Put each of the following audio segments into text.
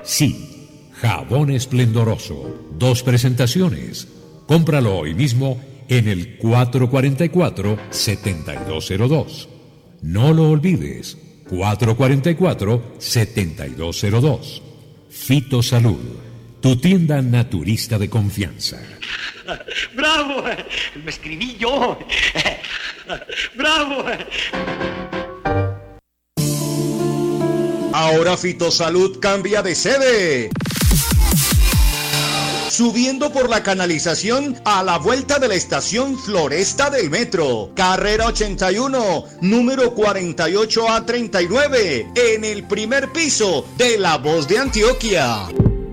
Sí, jabón esplendoroso. 2 presentaciones. Cómpralo hoy mismo en el 444-7202. No lo olvides, 444-7202. Fitosalud, tu tienda naturista de confianza. ¡Bravo! ¡Lo escribí yo! ¡Bravo! Ahora Fitosalud cambia de sede. Subiendo por la canalización a la vuelta de la estación Floresta del Metro, carrera 81, número 48A39, en el primer piso de La Voz de Antioquia.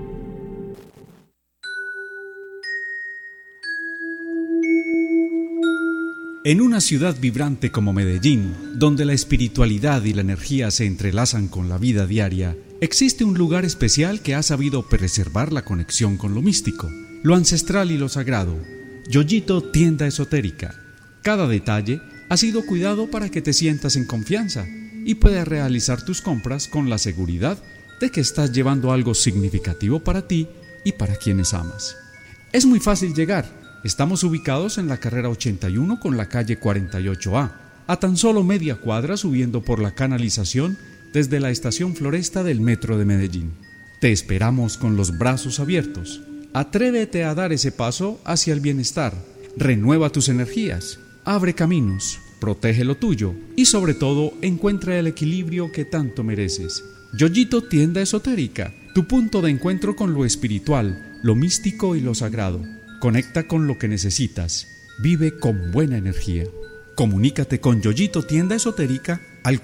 En una ciudad vibrante como Medellín, donde la espiritualidad y la energía se entrelazan con la vida diaria, existe un lugar especial que ha sabido preservar la conexión con lo místico, lo ancestral y lo sagrado. Yoyito Tienda Esotérica. Cada detalle ha sido cuidado para que te sientas en confianza y puedas realizar tus compras con la seguridad de que estás llevando algo significativo para ti y para quienes amas. Es muy fácil llegar. Estamos ubicados en la carrera 81 con la calle 48A, a tan solo media cuadra subiendo por la canalización desde la estación Floresta del Metro de Medellín. Te esperamos con los brazos abiertos. Atrévete a dar ese paso hacia el bienestar. Renueva tus energías, abre caminos, protege lo tuyo y sobre todo encuentra el equilibrio que tanto mereces. Yoyito Tienda Esotérica, tu punto de encuentro con lo espiritual, lo místico y lo sagrado. Conecta con lo que necesitas. Vive con buena energía. Comunícate con Yoyito Tienda Esotérica al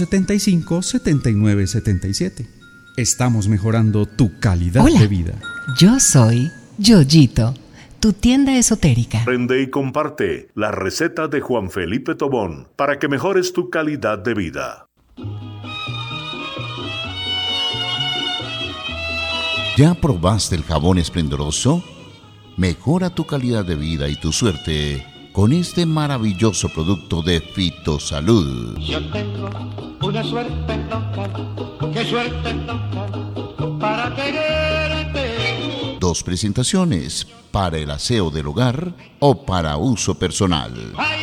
475-7977. Estamos mejorando tu calidad de vida. Yo soy Yoyito, tu tienda esotérica. Prende y comparte la receta de Juan Felipe Tobón para que mejores tu calidad de vida. ¿Ya probaste el jabón esplendoroso? Mejora tu calidad de vida y tu suerte con este maravilloso producto de Fitosalud. Yo tengo una suerte loca, qué suerte loca, para quererte. 2 presentaciones, para el aseo del hogar o para uso personal. ¡Ay!